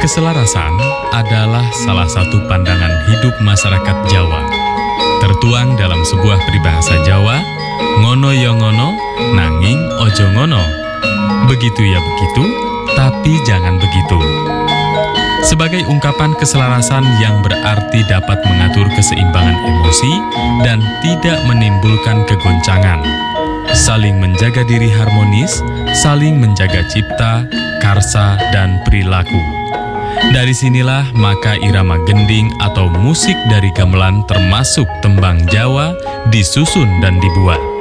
Keselarasan adalah salah satu pandangan hidup masyarakat Jawa. Tertuang dalam sebuah peribahasa Jawa, ngono ya ngono, nanging ojo ngono. Begitu ya begitu, tapi jangan begitu. Sebagai ungkapan keselarasan yang berarti dapat mengatur keseimbangan emosi dan tidak menimbulkan kegoncangan. Saling menjaga diri harmonis, saling menjaga cipta, karsa, dan perilaku. Dari sinilah maka irama gending atau musik dari gamelan termasuk tembang Jawa disusun dan dibuat.